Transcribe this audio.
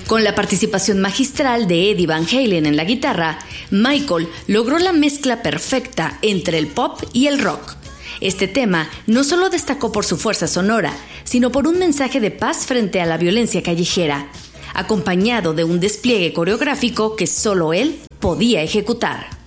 Con la participación magistral de Eddie Van Halen en la guitarra, Michael logró la mezcla perfecta entre el pop y el rock. Este tema no solo destacó por su fuerza sonora, sino por un mensaje de paz frente a la violencia callejera, acompañado de un despliegue coreográfico que solo él podía ejecutar.